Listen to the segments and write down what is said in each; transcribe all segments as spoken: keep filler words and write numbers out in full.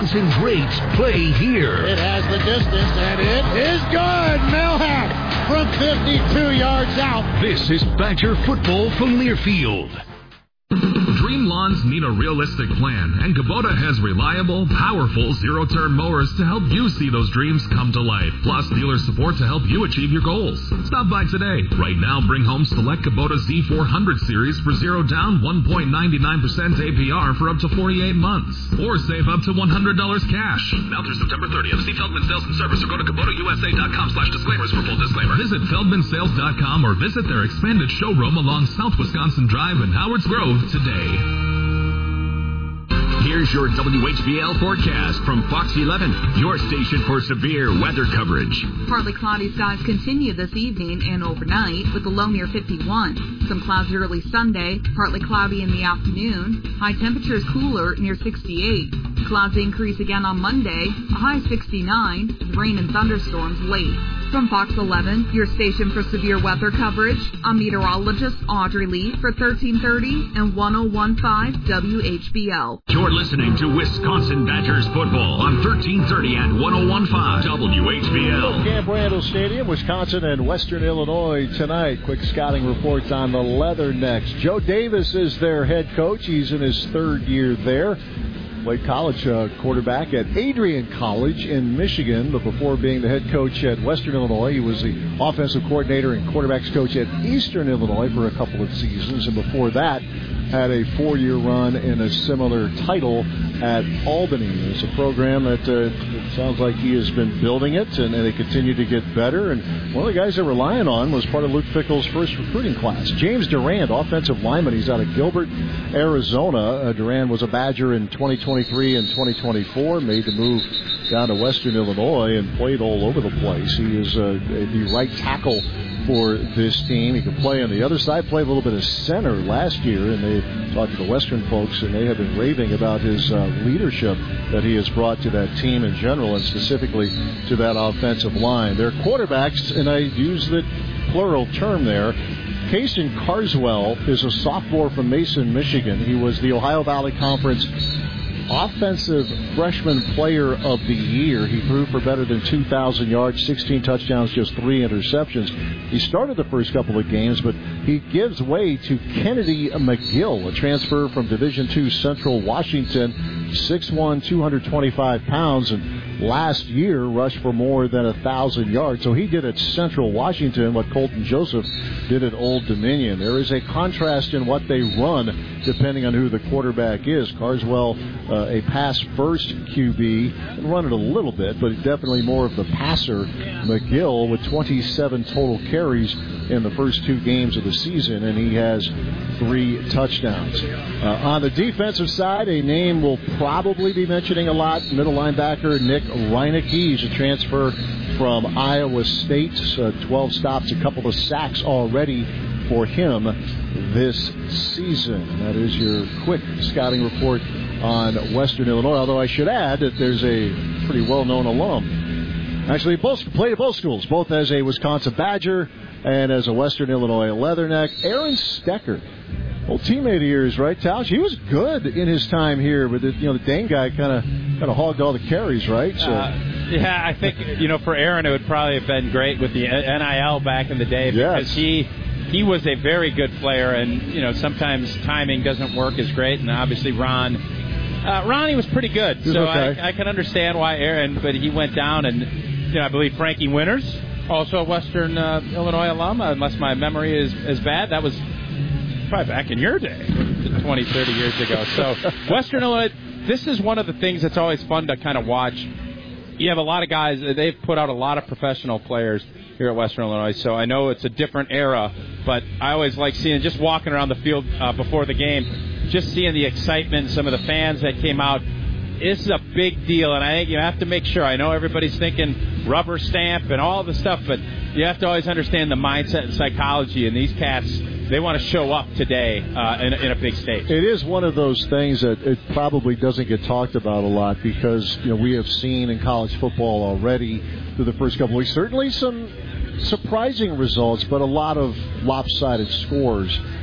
Wisconsin greats play here. It has the distance, and it is good. Melhack from fifty-two yards out. This is Badger football from Learfield. Dream lawns need a realistic plan, and Kubota has reliable, powerful zero-turn mowers to help you see those dreams come to life, plus dealer support to help you achieve your goals. Stop by today. Right now, bring home select Kubota Z four hundred series for zero down, one point nine nine percent A P R for up to forty-eight months, or save up to one hundred dollars cash. Now through September thirtieth, see Feldman Sales and Service or go to Kubota U S A dot com slash disclaimers for full disclaimer. Visit Feldman Sales dot com or visit their expanded showroom along South Wisconsin Drive in Howards Grove today. Here's your W H B L forecast from Fox eleven, your station for severe weather coverage. Partly cloudy skies continue this evening and overnight with a low near fifty-one. Some clouds early Sunday, partly cloudy in the afternoon. High temperatures cooler near sixty-eight. Clouds increase again on Monday, a high sixty-nine, with rain and thunderstorms late. From Fox eleven, your station for severe weather coverage, I'm meteorologist Audrey Lee for thirteen thirty and ten fifteen W H B L. You're listening to Wisconsin Badgers football on thirteen thirty and ten fifteen W H B L. Camp Randall Stadium, Wisconsin and Western Illinois tonight. Quick scouting reports on the Leathernecks. Joe Davis is their head coach. He's in his third year there. Played college uh, quarterback at Adrian College in Michigan, but before being the head coach at Western Illinois, he was the offensive coordinator and quarterbacks coach at Eastern Illinois for a couple of seasons, and before that, had a four-year run in a similar title at Albany. It's a program that uh, it sounds like he has been building it, and, and they continue to get better. And one of the guys they're relying on was part of Luke Fickell's first recruiting class. James Durand, offensive lineman. He's out of Gilbert, Arizona. Uh, Durand was a Badger in twenty twenty-three and twenty twenty-four, made the move down to Western Illinois and played all over the place. He is uh, the right tackle for this team. He can play on the other side, played a little bit of center last year, and they talked to the Western folks, and they have been raving about his uh, leadership that he has brought to that team in general, and specifically to that offensive line. Their quarterbacks, and I use the plural term there, Kason Carswell is a sophomore from Mason, Michigan. He was the Ohio Valley Conference Offensive Freshman Player of the Year. He threw for better than two thousand yards, sixteen touchdowns, just three interceptions. He started the first couple of games, but he gives way to Kennedy McGill, a transfer from Division two Central Washington, six one, two hundred twenty-five pounds, and last year rushed for more than one thousand yards. So he did at Central Washington what Colton Joseph did at Old Dominion. There is a contrast in what they run depending on who the quarterback is. Carswell, uh, a pass-first Q B, and run it a little bit, but definitely more of the passer. McGill with twenty-seven total carries in the first two games of the season, and he has three touchdowns. Uh, on the defensive side, a name we'll probably be mentioning a lot, middle linebacker Nick Reineke. He's a transfer from Iowa State, uh, twelve stops, a couple of sacks already for him this season. That is your quick scouting report on Western Illinois, although I should add that there's a pretty well-known alum. Actually, both played at both schools, both as a Wisconsin Badger and as a Western Illinois Leatherneck. Aaron Stecker, old teammate of yours, right, Tausch? He was good in his time here, but the, you know the Dane guy kind of kind of hogged all the carries, right? So. Uh, yeah, I think you know for Aaron it would probably have been great with the N I L back in the day because yes. he he was a very good player, and you know sometimes timing doesn't work as great, and obviously Ron. Uh, Ronnie was pretty good, so okay. I, I can understand why Aaron, but he went down, and you know I believe Frankie Winters, also a Western uh, Illinois alum, unless my memory is, is bad. That was probably back in your day, twenty, thirty years ago. So Western Illinois, this is one of the things that's always fun to kind of watch. You have a lot of guys, they've put out a lot of professional players here at Western Illinois, so I know it's a different era, but I always like seeing, just walking around the field uh, before the game, just seeing the excitement, some of the fans that came out. This is a big deal, and I think you have to make sure. I know everybody's thinking rubber stamp and all the stuff, but you have to always understand the mindset and psychology, and these cats, they want to show up today uh, in, in a big stage. It is one of those things that it probably doesn't get talked about a lot because, you know, we have seen in college football already through the first couple of weeks, certainly some surprising results, but a lot of lopsided scores. But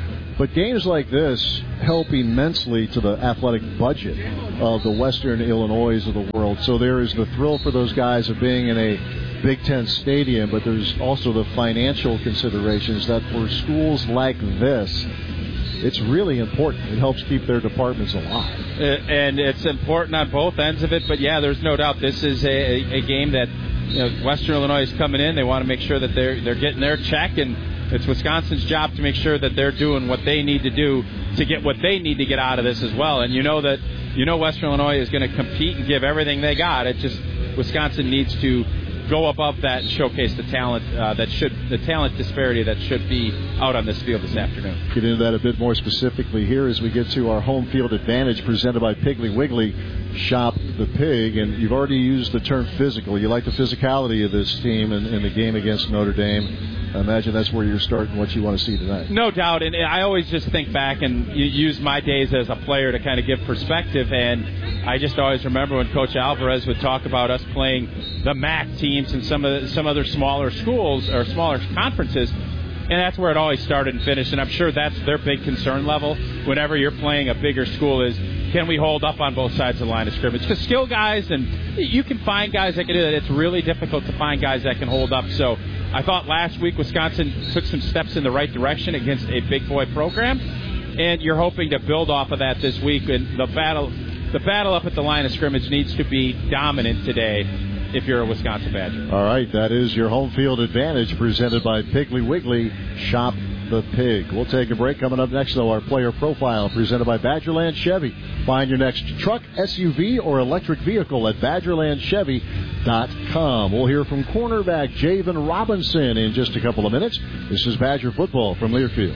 But games like this help immensely to the athletic budget of the Western Illinois of the world. So there is the thrill for those guys of being in a Big Ten stadium, but there's also the financial considerations that for schools like this, it's really important. It helps keep their departments alive. And it's important on both ends of it, but yeah, there's no doubt this is a, a game that, you know, Western Illinois is coming in. They want to make sure that they're they're getting their check, and it's Wisconsin's job to make sure that they're doing what they need to do to get what they need to get out of this as well. And you know that you know Western Illinois is going to compete and give everything they got. It just Wisconsin needs to go above that and showcase the talent uh, that should the talent disparity that should be out on this field this afternoon. Get into that a bit more specifically here as we get to our home field advantage presented by Piggly Wiggly. Shop the Pig, and you've already used the term physical. You like the physicality of this team in, in the game against Notre Dame. I imagine that's where you're starting what you want to see tonight. No doubt, and I always just think back and use my days as a player to kind of give perspective, and I just always remember when Coach Alvarez would talk about us playing the M A C teams and some of the, some other smaller schools or smaller conferences, and that's where it always started and finished, and I'm sure that's their big concern level whenever you're playing a bigger school is, can we hold up on both sides of the line of scrimmage? Because skill guys, and you can find guys that can do that. It's really difficult to find guys that can hold up. So I thought last week Wisconsin took some steps in the right direction against a big boy program, and you're hoping to build off of that this week. And the battle, the battle up at the line of scrimmage needs to be dominant today if you're a Wisconsin Badger. All right, that is your home field advantage presented by Piggly Wiggly. Shop the Pig. We'll take a break. Coming up next, though, our player profile presented by Badgerland Chevy. Find your next truck, S U V, or electric vehicle at badgerland chevy dot com. We'll hear from cornerback Javen Robinson in just a couple of minutes. This is Badger football from Learfield.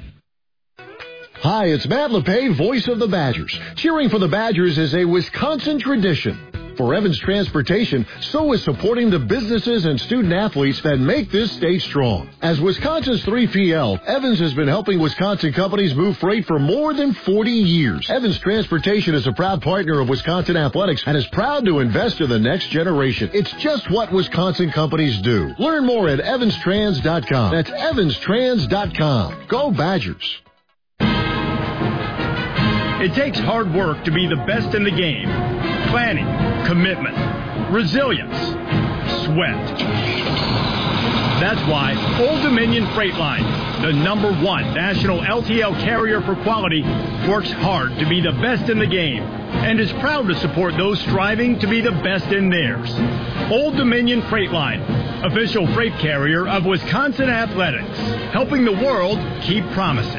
Hi, it's Matt LePay, voice of the Badgers. Cheering for the Badgers is a Wisconsin tradition. For Evans Transportation, so is supporting the businesses and student athletes that make this state strong. As Wisconsin's three P L, Evans has been helping Wisconsin companies move freight for more than forty years. Evans Transportation is a proud partner of Wisconsin Athletics and is proud to invest in the next generation. It's just what Wisconsin companies do. Learn more at evans trans dot com. That's evans trans dot com. Go Badgers. It takes hard work to be the best in the game. Planning, commitment, resilience, sweat. That's why Old Dominion Freight Line, the number one national L T L carrier for quality, works hard to be the best in the game and is proud to support those striving to be the best in theirs. Old Dominion Freight Line, official freight carrier of Wisconsin Athletics, helping the world keep promises.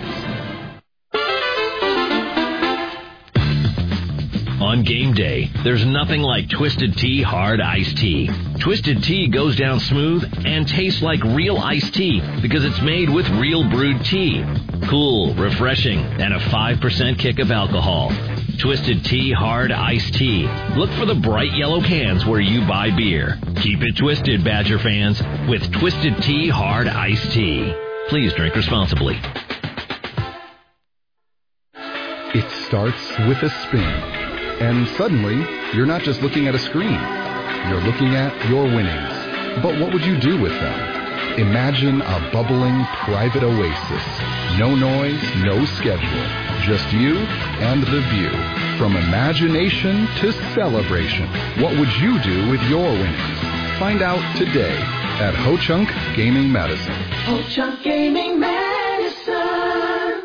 On game day, there's nothing like Twisted Tea Hard Iced Tea. Twisted Tea goes down smooth and tastes like real iced tea because it's made with real brewed tea. Cool, refreshing, and a five percent kick of alcohol. Twisted Tea Hard Iced Tea. Look for the bright yellow cans where you buy beer. Keep it twisted, Badger fans, with Twisted Tea Hard Iced Tea. Please drink responsibly. It starts with a spin. And suddenly, you're not just looking at a screen. You're looking at your winnings. But what would you do with them? Imagine a bubbling private oasis. No noise, no schedule. Just you and the view. From imagination to celebration. What would you do with your winnings? Find out today at Ho-Chunk Gaming Medicine. Ho-Chunk Gaming Medicine.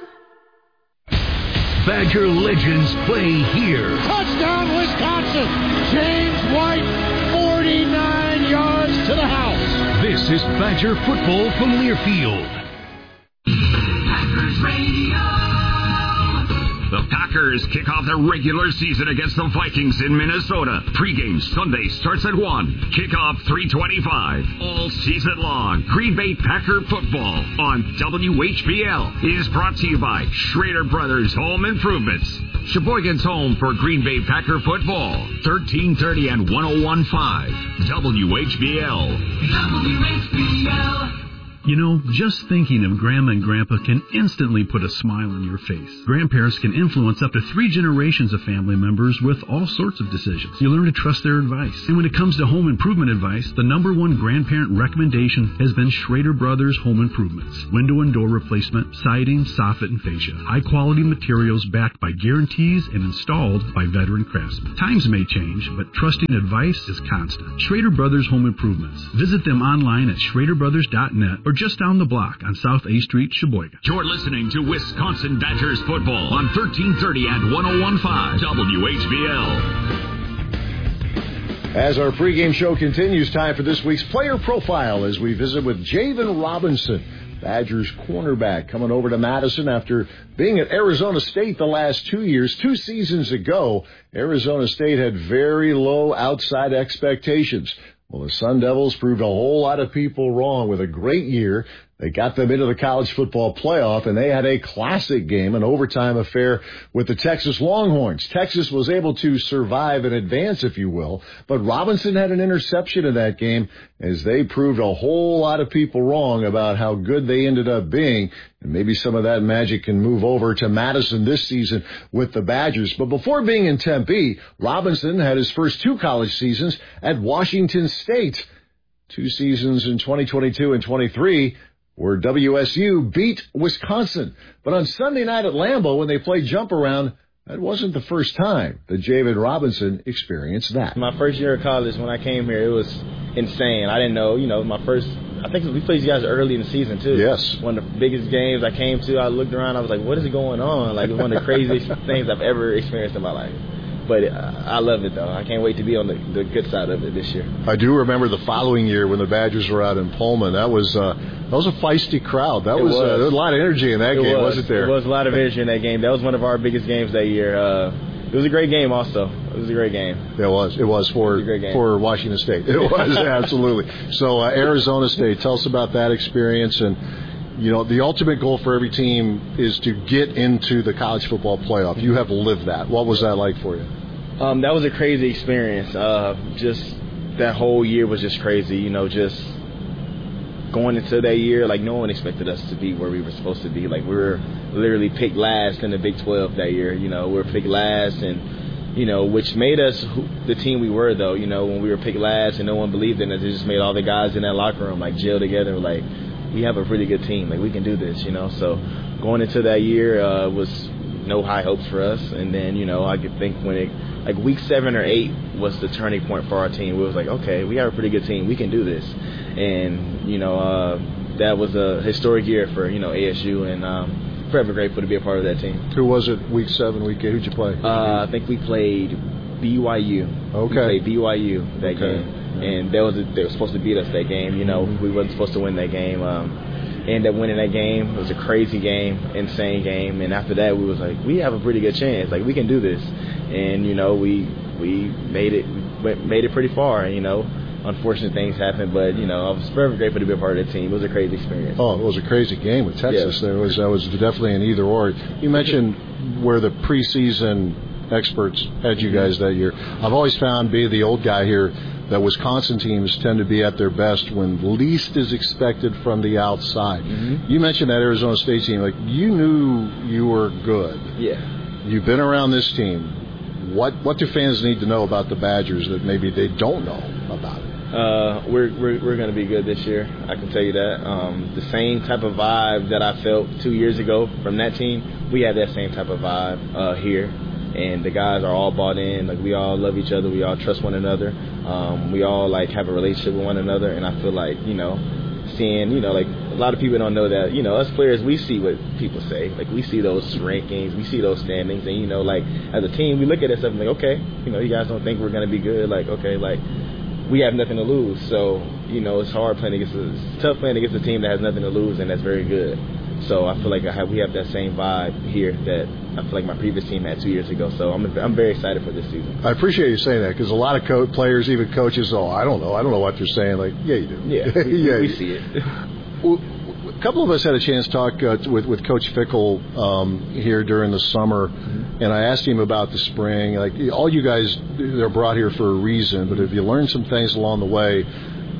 Badger legends play here. Touchdown, Wisconsin! James White, forty-nine yards to the house. This is Badger football from Learfield. Packers Radio. The Packers kick off their regular season against the Vikings in Minnesota. Pre-game Sunday starts at one. Kickoff three twenty-five. All season long. Green Bay Packer football on W H B L is brought to you by Schrader Brothers Home Improvements. Sheboygan's home for Green Bay Packer football. thirteen thirty and ten fifteen. W H B L. W H B L. You know, just thinking of Grandma and Grandpa can instantly put a smile on your face. Grandparents can influence up to three generations of family members with all sorts of decisions. You learn to trust their advice. And when it comes to home improvement advice, the number one grandparent recommendation has been Schrader Brothers Home Improvements. Window and door replacement, siding, soffit, and fascia. High-quality materials backed by guarantees and installed by veteran craftsmen. Times may change, but trusting advice is constant. Schrader Brothers Home Improvements. Visit them online at schrader brothers dot net or just down the block on South A Street, Sheboygan. You're listening to Wisconsin Badgers football on thirteen thirty and one oh one point five W H B L. As our pregame show continues, time for this week's player profile as we visit with Javen Robinson, Badgers cornerback, coming over to Madison after being at Arizona State the last two years. Two seasons ago, Arizona State had very low outside expectations. Well, the Sun Devils proved a whole lot of people wrong with a great year. They got them into the college football playoff, and they had a classic game, an overtime affair with the Texas Longhorns. Texas was able to survive and advance, if you will, but Robinson had an interception in that game as they proved a whole lot of people wrong about how good they ended up being, and maybe some of that magic can move over to Madison this season with the Badgers. But before being in Tempe, Robinson had his first two college seasons at Washington State. Two seasons in twenty twenty-two and twenty-three. Where W S U beat Wisconsin. But on Sunday night at Lambeau, when they played jump around, that wasn't the first time that Javen Robinson experienced that. My first year of college, when I came here, it was insane. I didn't know, you know, my first, I think we played you guys early in the season, too. Yes. One of the biggest games I came to, I looked around, I was like, what is going on? Like, it's one of the craziest things I've ever experienced in my life. But uh, I love it, though. I can't wait to be on the, the good side of it this year. I do remember the following year when the Badgers were out in Pullman. That was uh, that was a feisty crowd. That was, was. Uh, there was a lot of energy in that it game, was. wasn't there? There was a lot of energy in that game. That was one of our biggest games that year. Uh, it was a great game also. It was a great game. It was. It was for, it was for Washington State. It was, absolutely. So uh, Arizona State, tell us about that experience. And, you know, the ultimate goal for every team is to get into the college football playoff. You have lived that. What was that like for you? Um, that was a crazy experience. Uh, just that whole year was just crazy. You know, just going into that year, like no one expected us to be where we were supposed to be. Like we were literally picked last in the Big twelve that year. You know, we were picked last, and you know, which made us who, the team we were. Though, you know, when we were picked last and no one believed in us, it just made all the guys in that locker room like gel together. Like we have a really good team. Like we can do this. You know, so going into that year uh, was no high hopes for us. And then, you know, I could think when it, like week seven or eight was the turning point for our team. We was like, okay, we have a pretty good team. We can do this. And, you know, uh, that was a historic year for, you know, A S U, and um, forever grateful to be a part of that team. Who was it week seven, week eight? Who'd you play? Uh, I think we played B Y U. Okay. We played B Y U that okay. game. And that was a, they were supposed to beat us that game. You know, we wasn't supposed to win that game. Um, ended up winning that game. It was a crazy game, insane game. And after that, we was like, we have a pretty good chance. Like, we can do this. And, you know, we we made it made it pretty far, you know. Unfortunate things happened, but, you know, I was very grateful to be a part of the team. It was a crazy experience. Oh, it was a crazy game with Texas. Yeah. There was that was definitely an either-or. You mentioned where the preseason experts had you guys that year. I've always found, being the old guy here, that Wisconsin teams tend to be at their best when least is expected from the outside. Mm-hmm. You mentioned that Arizona State team. Like, you knew you were good. Yeah. You've been around this team. What what do fans need to know about the Badgers that maybe they don't know about it? Uh, we're we're, we're going to be good this year. I can tell you that. Um, the same type of vibe that I felt two years ago from that team, we have that same type of vibe uh, here. And the guys are all bought in. Like, we all love each other. We all trust one another. Um, we all, like, have a relationship with one another. And I feel like, you know, seeing, you know, like, a lot of people don't know that, you know, us players, we see what people say. Like, we see those rankings. We see those standings. And, you know, like, as a team, we look at it and like, okay, you know, you guys don't think we're going to be good. Like, okay, like, we have nothing to lose. So, you know, it's hard playing against a, it's tough playing against a team that has nothing to lose and that's very good. So I feel like I have, we have that same vibe here that I feel like my previous team had two years ago. So I'm I'm very excited for this season. I appreciate you saying that, because a lot of co- players, even coaches, oh, I don't know. I don't know what they're saying. Like, yeah, you do. Yeah, we, yeah, we see it. Well, a couple of us had a chance to talk uh, with, with Coach Fickle um, here during the summer, mm-hmm. and I asked him about the spring. Like, all you guys, they're brought here for a reason, but have you learned some things along the way?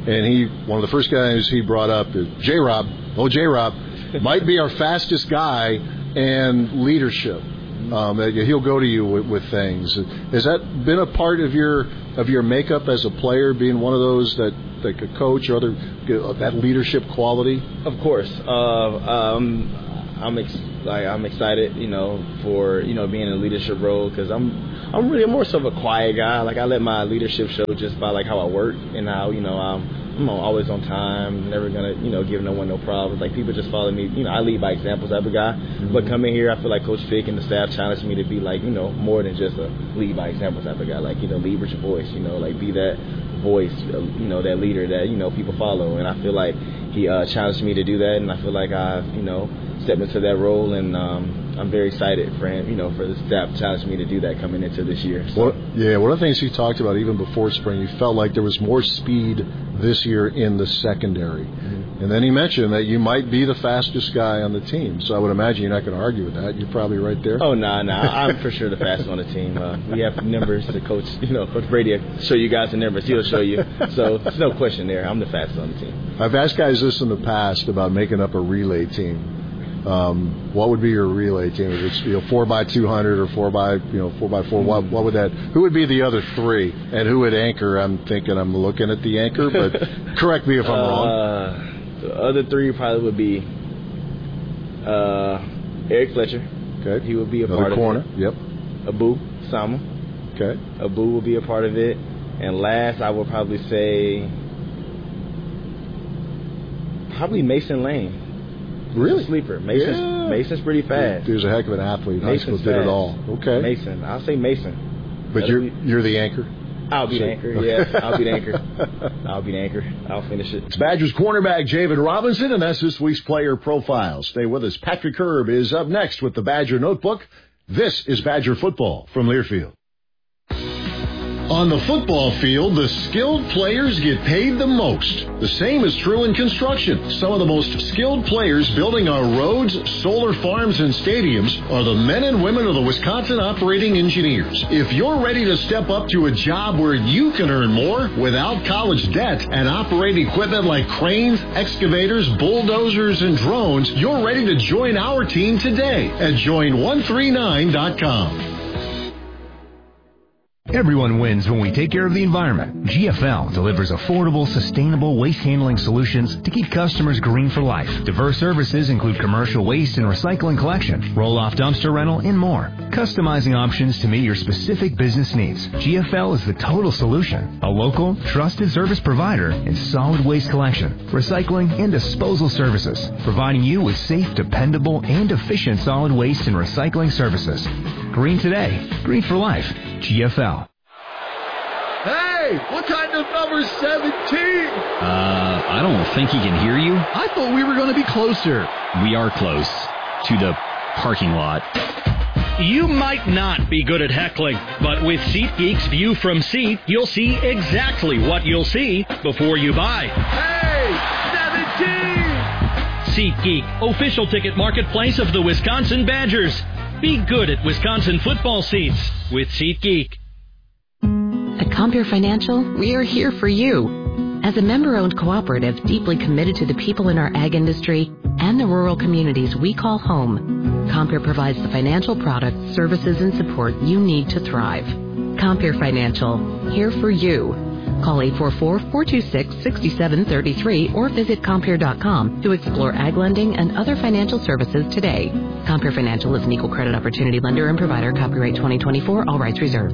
and he one of the first guys he brought up is J-Rob. Oh, J-Rob might be our fastest guy and leadership. Um, he'll go to you with, with things. Has that been a part of your of your makeup as a player, being one of those that like a coach or other that leadership quality? Of course, uh, um, I'm ex- like I'm excited, you know, for you know being in a leadership role because I'm I'm really more so of a quiet guy. Like I let my leadership show just by like how I work and how you know I'm. I'm always on time, never gonna, you know, give no one no problems. Like people just follow me, you know, I lead by example type of guy. Mm-hmm. But coming here, I feel like Coach Fick and the staff challenged me to be like, you know, more than just a lead by example type of guy. Like, you know, lead with your voice, you know, like be that voice, you know, that leader that, you know, people follow. And I feel like he uh, challenged me to do that, and I feel like I, you know, stepped into that role, and um, I'm very excited for him, you know, for the staff challenged me to do that coming into this year. So. Well, yeah, one of the things he talked about even before spring, you felt like there was more speed this year in the secondary. Mm-hmm. And then he mentioned that you might be the fastest guy on the team. So I would imagine you're not going to argue with that. You're probably right there. Oh, no, nah, no. Nah. I'm for sure the fastest on the team. Uh, we have numbers. The coach, you know, Coach Brady will show you guys the numbers. He'll show you. So there's no question there. I'm the fastest on the team. I've asked guys this in the past about making up a relay team. Um, what would be your relay team? If it's, you know, four by two hundred or four by, you know, four by four. What, what would that? Who would be the other three, and who would anchor? I'm thinking I'm looking at the anchor, but correct me if I'm uh, wrong. The other three probably would be uh, Eric Fletcher. Okay, he would be a Another part corner. of it. Yep. Abu Sama. Okay. Abu will be a part of it, and last I would probably say probably Mason Lane. Really? Sleeper. Mason's, yeah. Mason's pretty fast. He was a heck of an athlete. High school Mason's did fast. it all. Okay. Mason. I'll say Mason. But That'll you're be, you're the anchor? I'll be so, the anchor, yeah. I'll be the anchor. I'll be the anchor. I'll finish it. It's Badgers cornerback Javen Robinson, and that's this week's player profile. Stay with us. Patrick Herb is up next with the Badger Notebook. This is Badger Football from Learfield. On the football field, the skilled players get paid the most. The same is true in construction. Some of the most skilled players building our roads, solar farms, and stadiums are the men and women of the Wisconsin Operating Engineers. If you're ready to step up to a job where you can earn more without college debt and operate equipment like cranes, excavators, bulldozers, and drones, you're ready to join our team today at join one three nine dot com. Everyone wins when we take care of the environment. G F L delivers affordable, sustainable waste handling solutions to keep customers green for life. Diverse services include commercial waste and recycling collection, roll-off dumpster rental, and more. Customizing options to meet your specific business needs. G F L is the total solution. A local, trusted service provider in solid waste collection, recycling, and disposal services, providing you with safe, dependable, and efficient solid waste and recycling services. Green today, green for life. G F L. Hey, what kind of number seventeen? Uh, I don't think he can hear you. I thought we were going to be closer. We are close to the parking lot. You might not be good at heckling, but with SeatGeek's View from Seat, you'll see exactly what you'll see before you buy. Hey, seventeen! SeatGeek, official ticket marketplace of the Wisconsin Badgers. Be good at Wisconsin football seats with SeatGeek. At Compeer Financial, we are here for you. As a member-owned cooperative deeply committed to the people in our ag industry and the rural communities we call home, Compeer provides the financial products, services, and support you need to thrive. Compeer Financial, here for you. Call eight four four, four two six, six seven three three or visit Compeer dot com to explore ag lending and other financial services today. Compeer Financial is an equal credit opportunity lender and provider. Copyright twenty twenty-four, all rights reserved.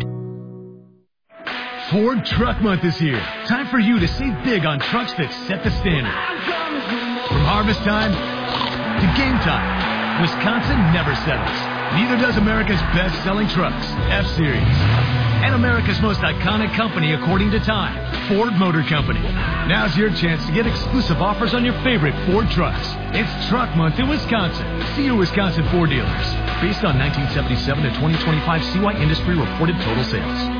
Ford Truck Month is here. Time for you to save big on trucks that set the standard. From harvest time to game time, Wisconsin never settles. Neither does America's best-selling trucks, F-Series. And America's most iconic company according to Time, Ford Motor Company. Now's your chance to get exclusive offers on your favorite Ford trucks. It's Truck Month in Wisconsin. See your Wisconsin Ford dealers. Based on nineteen seventy-seven to twenty twenty-five C Y Industry reported total sales.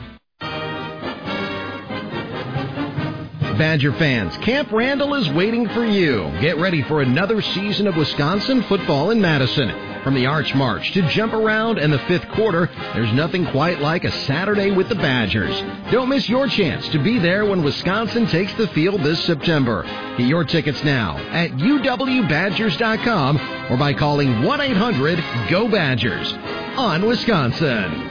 Badger fans, Camp Randall is waiting for you. Get ready for another season of Wisconsin football in Madison. From the Arch March to Jump Around and the fifth quarter, there's nothing quite like a Saturday with the Badgers. Don't miss your chance to be there when Wisconsin takes the field this September. Get your tickets now at U W Badgers dot com or by calling one eight hundred G O Badgers. On Wisconsin.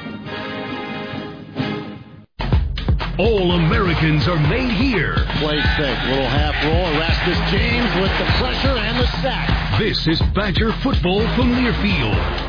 All Americans are made here. Play fake, little half roll. Erasmus James with the pressure and the sack. This is Badger football from Learfield.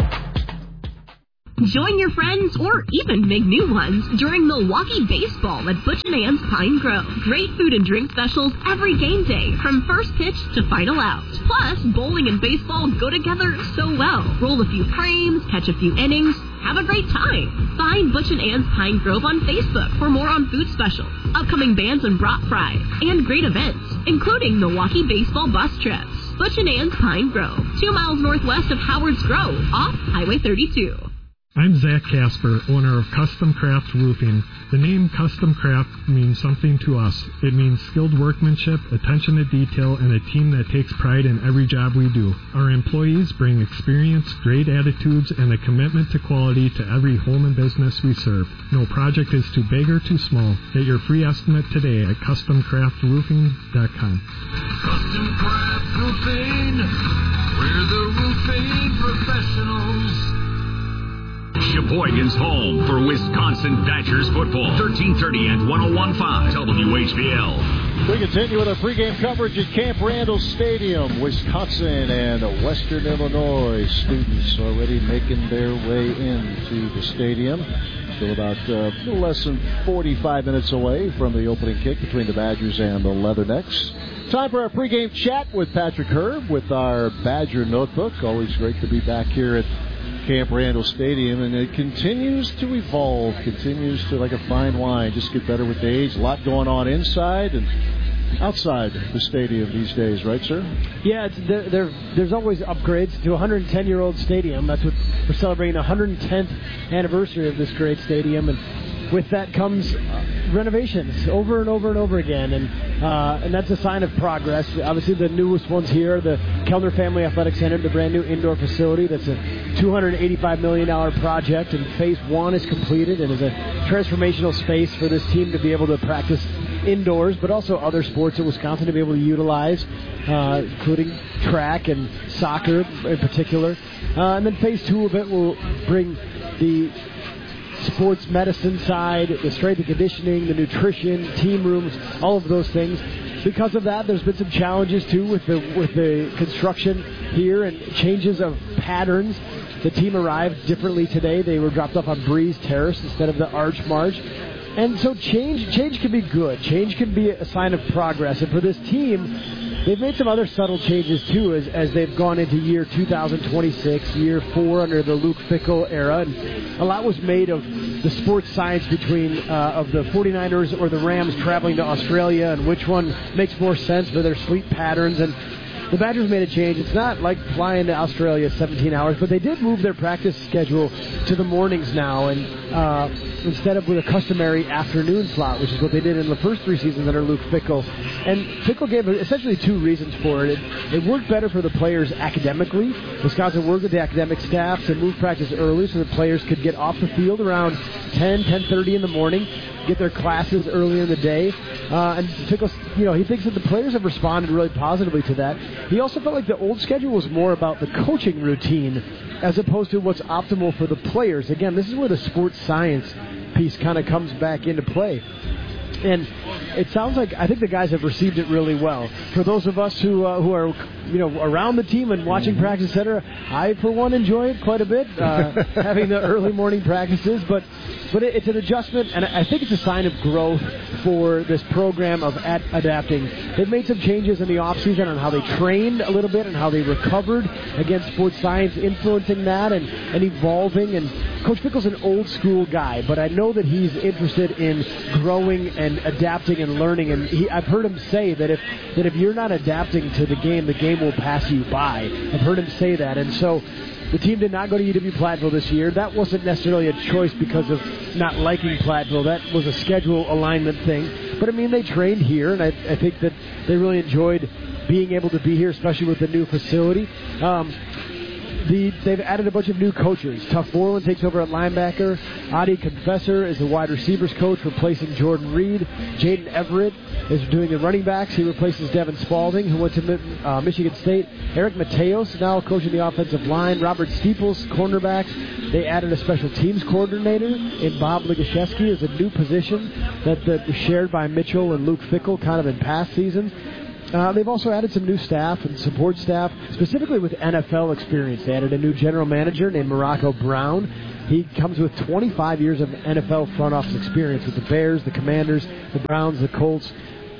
Join your friends or even make new ones during Milwaukee baseball at Butch Mann's Pine Grove. Great food and drink specials every game day from first pitch to final out. Plus, bowling and baseball go together so well. Roll a few frames, catch a few innings, have a great time. Find Butch and Ann's Pine Grove on Facebook for more on food specials, upcoming bands and brat fry, and great events, including Milwaukee baseball bus trips. Butch and Ann's Pine Grove, two miles northwest of Howard's Grove, off Highway thirty-two. I'm Zach Casper, owner of Custom Craft Roofing. The name Custom Craft means something to us. It means skilled workmanship, attention to detail, and a team that takes pride in every job we do. Our employees bring experience, great attitudes, and a commitment to quality to every home and business we serve. No project is too big or too small. Get your free estimate today at custom craft roofing dot com. Custom Craft Roofing, we're the roofing professionals. Sheboygan's home for Wisconsin Badgers football. thirteen thirty and one oh one point five W H B L. We continue with our pregame coverage at Camp Randall Stadium. Wisconsin and Western Illinois students already making their way into the stadium. Still about uh, a little less than forty-five minutes away from the opening kick between the Badgers and the Leathernecks. Time for our pregame chat with Patrick Herb with our Badger Notebook. Always great to be back here at Camp Randall Stadium, and it continues to evolve, continues to, like a fine wine, just get better with the age. A lot going on inside and outside the stadium these days, right, sir? Yeah, it's, there, there, there's always upgrades to a one hundred ten-year-old stadium. That's what we're celebrating, the one hundred tenth anniversary of this great stadium, and with that comes uh, renovations over and over and over again, and uh, and that's a sign of progress. Obviously, the newest ones here, the Kellner Family Athletic Center, the brand new indoor facility. That's a two hundred eighty-five million dollars project, and phase one is completed and is a transformational space for this team to be able to practice indoors, but also other sports in Wisconsin to be able to utilize, uh, including track and soccer in particular. Uh, and then phase two of it will bring the sports medicine side, the strength and conditioning, the nutrition, team rooms, all of those things. Because of that, there's been some challenges too with the with the construction here and changes of patterns. The team arrived differently today. They were dropped off on Breeze Terrace instead of the Arch March. And so change change can be good. Change can be a sign of progress. And for this team, they've made some other subtle changes, too, as, as they've gone into year two thousand twenty-six, year four under the Luke Fickell era. And a lot was made of the sports science between uh, of the 49ers or the Rams traveling to Australia and which one makes more sense for their sleep patterns. And the Badgers made a change. It's not like flying to Australia seventeen hours, but they did move their practice schedule to the mornings now, and uh, instead of with a customary afternoon slot, which is what they did in the first three seasons under Luke Fickell. And Fickell gave essentially two reasons for it. It, it worked better for the players academically. Wisconsin worked with the academic staff to move practice early so the players could get off the field around ten, ten thirty in the morning, get their classes earlier in the day. Uh, and Fickell, you know, he thinks that the players have responded really positively to that. He also felt like the old schedule was more about the coaching routine as opposed to what's optimal for the players. Again, this is where the sports science piece kind of comes back into play. And it sounds like I think the guys have received it really well. For those of us who uh, who are you know around the team and watching mm-hmm. practice, et cetera, I for one enjoy it quite a bit, uh, having the early morning practices. But but it, it's an adjustment, and I think it's a sign of growth for this program of at adapting. They've made some changes in the offseason on how they trained a little bit and how they recovered against sports science, influencing that and, and evolving. And Coach Fickell's an old school guy, but I know that he's interested in growing and adapting and learning. And he, I've heard him say that if that if you're not adapting to the game, the game will pass you by. I've heard him say that. And so the team did not go to U W-Platteville this year. That wasn't necessarily a choice because of not liking Platteville. That was a schedule alignment thing. But, I mean, they trained here, and I, I think that they really enjoyed being able to be here, especially with the new facility. Um, The, they've added a bunch of new coaches. Tuff Borland takes over at linebacker. Adi Confessor is the wide receivers coach, replacing Jordan Reed. Jaden Everett is doing the running backs. He replaces Devin Spalding, who went to uh, Michigan State. Eric Mateos now coaching the offensive line. Robert Steeples, cornerbacks. They added a special teams coordinator in Bob Ligashevsky as a new position that, that was shared by Mitchell and Luke Fickle kind of in past seasons. Uh, they've also added some new staff and support staff, specifically with N F L experience. They added a new general manager named Morocco Brown. He comes with twenty-five years of N F L front office experience with the Bears, the Commanders, the Browns, the Colts.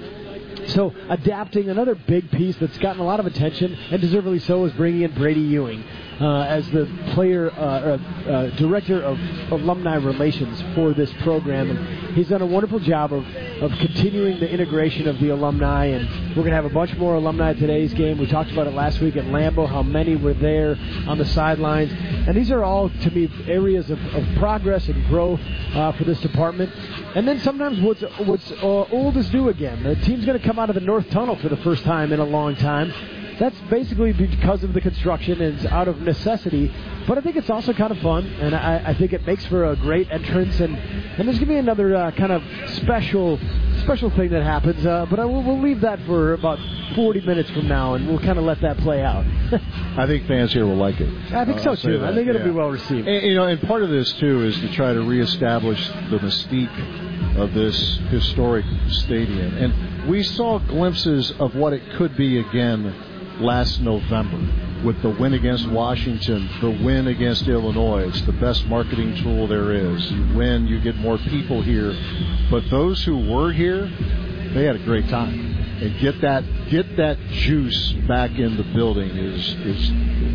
So adapting, another big piece that's gotten a lot of attention, and deservedly so, is bringing in Brady Ewing uh, as the player uh, or, uh, director of alumni relations for this program. And he's done a wonderful job of, of continuing the integration of the alumni, and we're going to have a bunch more alumni at today's game. We talked about it last week at Lambeau, how many were there on the sidelines. And these are all, to me, areas of, of progress and growth uh, for this department. And then sometimes what's, what's uh, old is new again. The team's going to come out of the North Tunnel for the first time in a long time. That's basically because of the construction and it's out of necessity. But I think it's also kind of fun, and I, I think it makes for a great entrance. And, and there's going to be another uh, kind of special special thing that happens. Uh, but I will, we'll leave that for about forty minutes from now, and we'll kind of let that play out. I think fans here will like it. I think uh, so, too. I think it'll yeah. be well received. And, you know, and part of this, too, is to try to reestablish the mystique of this historic stadium. And we saw glimpses of what it could be again last November with the win against Washington, the win against Illinois. It's the best marketing tool there is. You win, you get more people here. But those who were here, they had a great time. And get that get that juice back in the building is is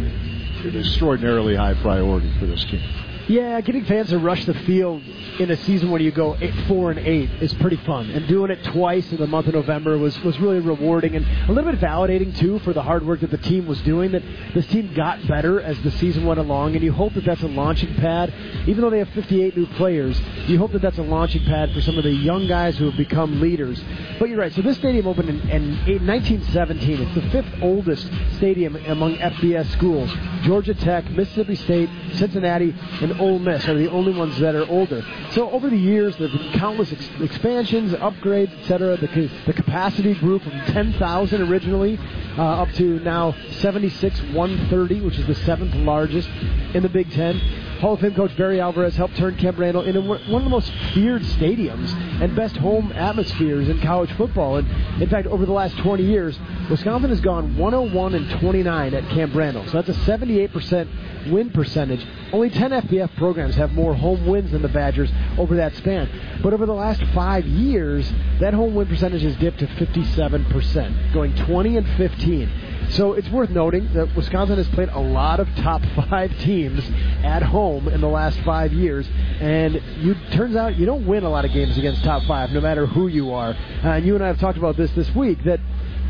an extraordinarily high priority for this team. Yeah, getting fans to rush the field in a season when you go eight, four and eight is pretty fun, and doing it twice in the month of November was, was really rewarding and a little bit validating too for the hard work that the team was doing. That this team got better as the season went along, and you hope that that's a launching pad. Even though they have fifty-eight new players, you hope that that's a launching pad for some of the young guys who have become leaders. But you're right. So this stadium opened in, in nineteen seventeen. It's the fifth oldest stadium among F B S schools. Georgia Tech, Mississippi State, Cincinnati, and Ole Miss are the only ones that are older. So over the years, there have been countless ex- expansions, upgrades, et cetera. The, the capacity grew from ten thousand originally uh, up to now seventy-six one thirty, which is the seventh largest in the Big Ten. Hall of Fame coach Barry Alvarez helped turn Camp Randall into one of the most feared stadiums and best home atmospheres in college football. And in fact, over the last twenty years, Wisconsin has gone one oh one and twenty-nine at Camp Randall. So that's a seventy-eight percent win percentage. Only ten F B S programs have more home wins than the Badgers over that span. But over the last five years, that home win percentage has dipped to fifty-seven percent, going twenty and fifteen. So it's worth noting that Wisconsin has played a lot of top five teams at home in the last five years, and you turns out you don't win a lot of games against top five, no matter who you are. Uh, and you and I have talked about this this week, that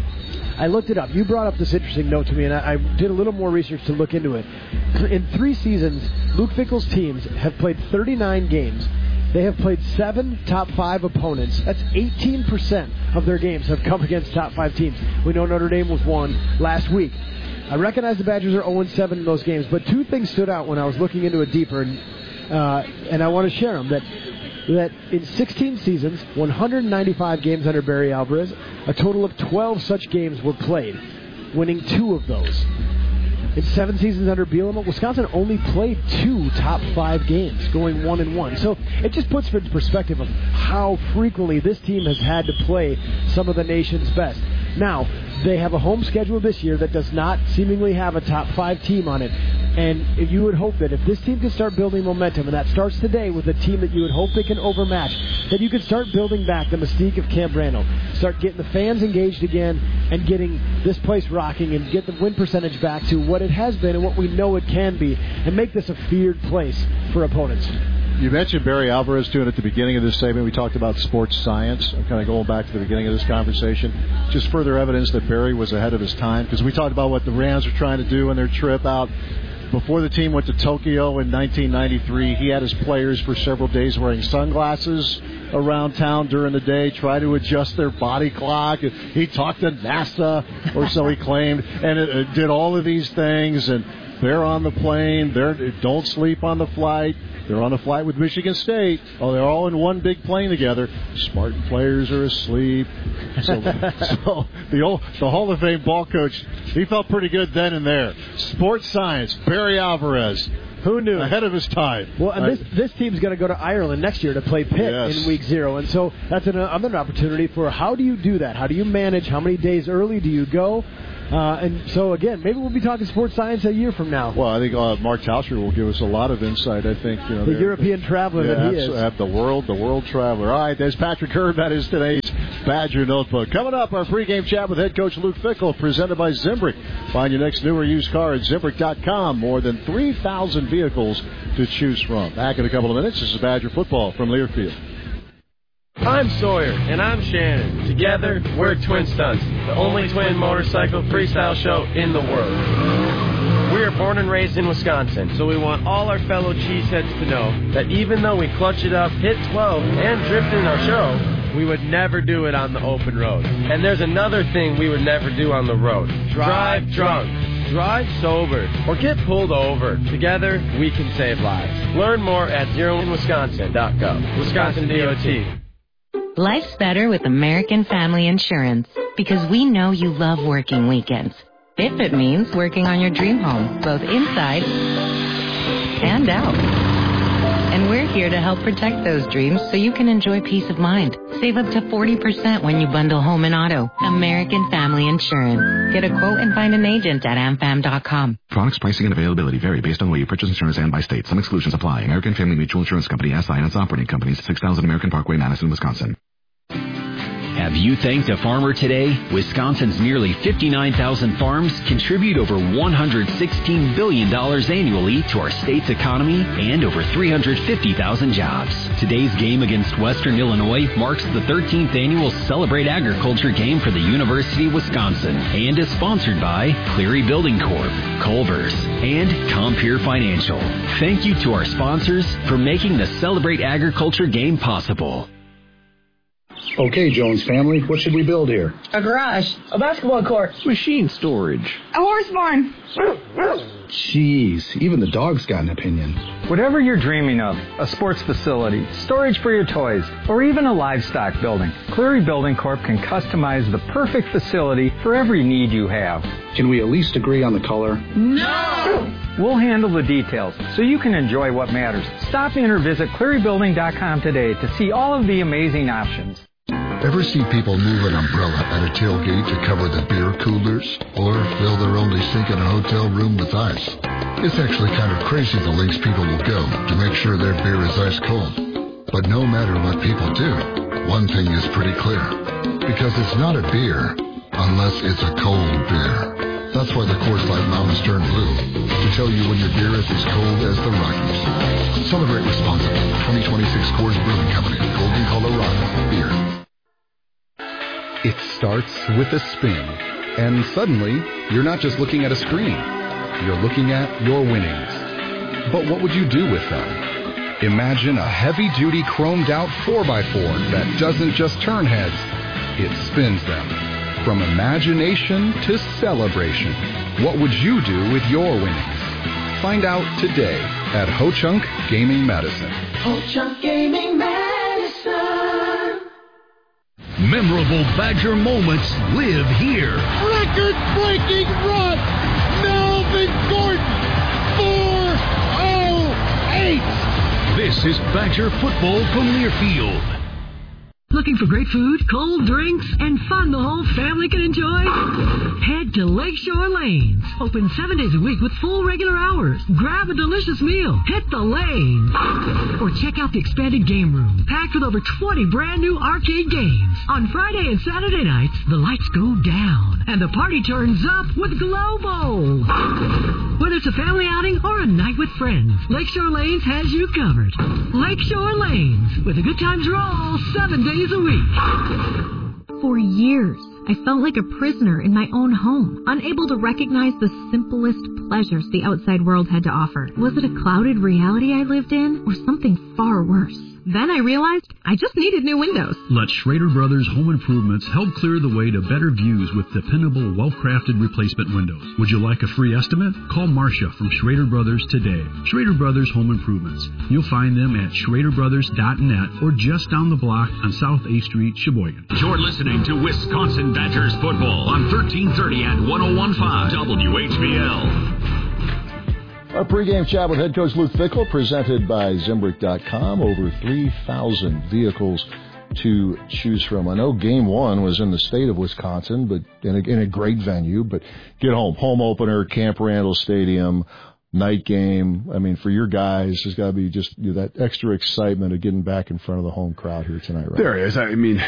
I looked it up. You brought up this interesting note to me, and I, I did a little more research to look into it. In three seasons, Luke Fickell's teams have played thirty-nine games. They have played seven top five opponents. That's eighteen percent of their games have come against top five teams. We know Notre Dame was one last week. I recognize the Badgers are oh and seven in those games, but two things stood out when I was looking into it deeper, and, uh, and I want to share them. That that in sixteen seasons, one hundred ninety-five games under Barry Alvarez, a total of twelve such games were played, winning two of those. In seven seasons under Bielema, Wisconsin only played two top five games, going one and one. So it just puts into perspective of how frequently this team has had to play some of the nation's best. Now, they have a home schedule this year that does not seemingly have a top five team on it. And you would hope that if this team can start building momentum, and that starts today with a team that you would hope they can overmatch, that you can start building back the mystique of Camp Randall, start getting the fans engaged again, and getting this place rocking, and get the win percentage back to what it has been and what we know it can be, and make this a feared place for opponents. You mentioned Barry Alvarez doing at the beginning of this segment. We talked about sports science. I'm kind of going back to the beginning of this conversation. Just further evidence that Barry was ahead of his time, because we talked about what the Rams were trying to do in their trip out. Before the team went to Tokyo in nineteen ninety-three, he had his players for several days wearing sunglasses around town during the day, try to adjust their body clock. He talked to NASA, or so he claimed, and it, it did all of these things. And They're on the plane. They don't sleep on the flight. They're on a flight with Michigan State. Oh, they're all in one big plane together. Spartan players are asleep. So, so the old, the Hall of Fame ball coach, he felt pretty good then and there. Sports science, Barry Alvarez. Who knew? Ahead of his time. Well, and this this team's going to go to Ireland next year to play Pitt yes. in week zero. And so that's an, another opportunity for how do you do that? How do you manage? How many days early do you go? Uh, and so, again, maybe we'll be talking sports science a year from now. Well, I think uh, Mark Tauscher will give us a lot of insight. I think you know the European traveler yeah, that he is. Have the world, the world traveler. All right, there's Patrick Herb. That is today's Badger Notebook. Coming up, our pregame chat with head coach Luke Fickell, presented by Zimbrick. Find your next new or used car at Zimbrick dot com. More than three thousand vehicles to choose from. Back in a couple of minutes. This is Badger football from Learfield. I'm Sawyer, and I'm Shannon. Together, we're Twin Stunts, the only twin motorcycle freestyle show in the world. We are born and raised in Wisconsin, so we want all our fellow cheeseheads to know that even though we clutch it up, hit twelve, and drift in our show, we would never do it on the open road. And there's another thing we would never do on the road. Drive drunk. Drive sober, or get pulled over. Together, we can save lives. Learn more at zero in wisconsin dot gov. Wisconsin D O T. Life's better with American Family Insurance because we know you love working weekends. If it means working on your dream home, both inside and out. And we're here to help protect those dreams so you can enjoy peace of mind. Save up to forty percent when you bundle home and auto. American Family Insurance. Get a quote and find an agent at am fam dot com. Products, pricing, and availability vary based on where you purchase insurance and by state. Some exclusions apply. American Family Mutual Insurance Company, S I and its operating companies, six thousand American Parkway, Madison, Wisconsin. Have you thanked a farmer today? Wisconsin's nearly fifty-nine thousand farms contribute over one hundred sixteen billion dollars annually to our state's economy and over three hundred fifty thousand jobs. Today's game against Western Illinois marks the thirteenth annual Celebrate Agriculture game for the University of Wisconsin and is sponsored by Cleary Building Corp, Culver's, and Compeer Financial. Thank you to our sponsors for making the Celebrate Agriculture game possible. Okay, Jones family, what should we build here? A garage, a basketball court, machine storage, a horse barn. Jeez, even the dog's got an opinion. Whatever you're dreaming of, a sports facility, storage for your toys, or even a livestock building, Cleary Building Corp can customize the perfect facility for every need you have. Can we at least agree on the color? No! We'll handle the details so you can enjoy what matters. Stop in or visit cleary building dot com today to see all of the amazing options. Ever see people move an umbrella at a tailgate to cover the beer coolers? Or fill their only sink in a hotel room with ice? It's actually kind of crazy the lengths people will go to make sure their beer is ice cold. But no matter what people do, one thing is pretty clear. Because it's not a beer unless it's a cold beer. That's why the Coors Light Mountains turn blue, to tell you when your beer is as cold as the Rockies. Celebrate responsibly. twenty twenty-six Coors Brewing Company, Golden, Colorado. Beer. It starts with a spin, and suddenly, you're not just looking at a screen. You're looking at your winnings. But what would you do with them? Imagine a heavy-duty chromed-out four by four that doesn't just turn heads, it spins them. From imagination to celebration, what would you do with your winnings? Find out today at Ho-Chunk Gaming Medicine. Ho-Chunk Gaming Medicine. Memorable Badger moments live here. Record-breaking run, Melvin Gordon, four oh eight. This is Badger football from Learfield. Looking for great food, cold drinks, and fun the whole family can enjoy? Head to Lakeshore Lanes. Open seven days a week with full regular hours. Grab a delicious meal. Hit the lanes. Or check out the expanded game room, packed with over twenty brand new arcade games. On Friday and Saturday nights, the lights go down, and the party turns up with Glow Bowl. Whether it's a family outing or a night with friends, Lakeshore Lanes has you covered. Lakeshore Lanes, with a good times roll, seven days a week. For years, I felt like a prisoner in my own home, unable to recognize the simplest pleasures the outside world had to offer. Was it a clouded reality I lived in, or something far worse? Then I realized I just needed new windows. Let Schrader Brothers Home Improvements help clear the way to better views with dependable, well-crafted replacement windows. Would you like a free estimate? Call Marcia from Schrader Brothers today. Schrader Brothers Home Improvements. You'll find them at schrader brothers dot net or just down the block on South eighth Street, Sheboygan. You're listening to Wisconsin Badgers football on thirteen thirty and one oh one point five W H B L. Our pregame chat with head coach Luke Fickell, presented by Zimbrick dot com. Over three thousand vehicles to choose from. I know game one was in the state of Wisconsin, but in a, in a great venue. But get home, home opener, Camp Randall Stadium, night game. I mean, for your guys, there's got to be just you know, that extra excitement of getting back in front of the home crowd here tonight, right? There is. I mean,